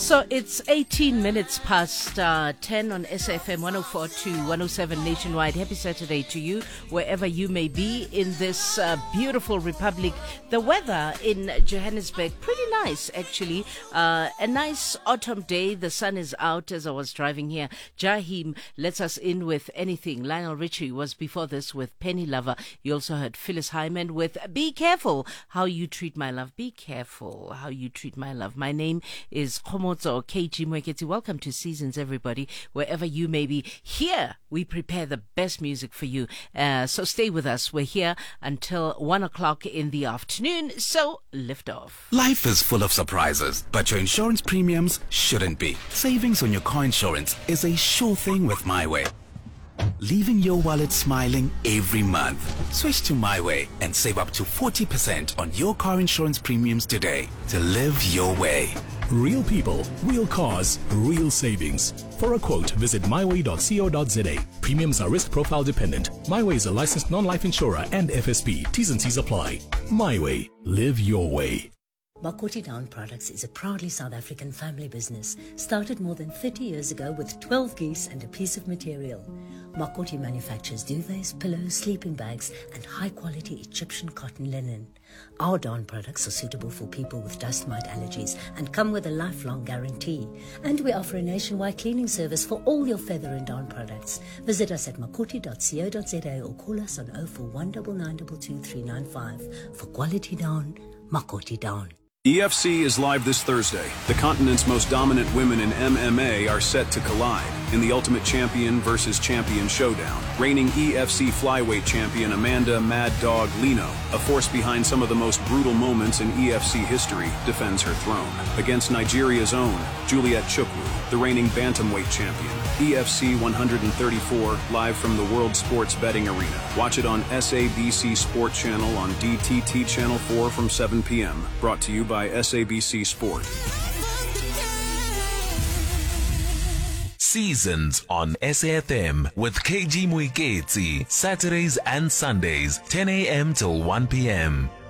So it's 18 minutes past 10 on SFM 104 to 107 nationwide. Happy Saturday to you, wherever you may be in this beautiful republic. The weather in Johannesburg, pretty nice actually. A nice autumn day. The sun is out as I was driving here. Jahim lets us in with anything. Lionel Richie was before this with Penny Lover. You also heard Phyllis Hyman with Be Careful How You Treat My Love. Be careful how you treat my love. My name is Khomotso KG Mweketi. Welcome to Seasons, everybody, wherever you may be. Here, we prepare the best music for you. So stay with us. We're here until 1 o'clock in the afternoon. So lift off. Life is full of surprises, but your insurance premiums shouldn't be. Savings on your car insurance is a sure thing with MyWay, leaving your wallet smiling every month. Switch to MyWay and save up to 40% on your car insurance premiums today to live your way. Real people, real cars, real savings. For a quote, visit myway.co.za. Premiums are risk profile dependent. MyWay is a licensed non-life insurer and FSP. T's and C's apply. MyWay. Live your way. Makoti Down Products is a proudly South African family business, started more than 30 years ago with 12 geese and a piece of material. Makoti manufactures duvets, pillows, sleeping bags, and high-quality Egyptian cotton linen. Our down products are suitable for people with dust mite allergies and come with a lifelong guarantee. And we offer a nationwide cleaning service for all your feather and down products. Visit us at makoti.co.za or call us on 041 9922 395. For quality down, Makoti Down. EFC is live this Thursday. The continent's most dominant women in MMA are set to collide in the Ultimate Champion versus Champion showdown. Reigning EFC flyweight champion Amanda Mad Dog Lino, a force behind some of the most brutal moments in EFC history, defends her throne against Nigeria's own Juliet Chukwu, the reigning bantamweight champion. EFC 134, live from the World Sports Betting Arena. Watch it on SABC Sport Channel on DTT Channel 4 from 7 p.m. Brought to you by SABC Sport. Seasons on SAFM with KG Mweketi, Saturdays and Sundays, 10 a.m. till 1 p.m.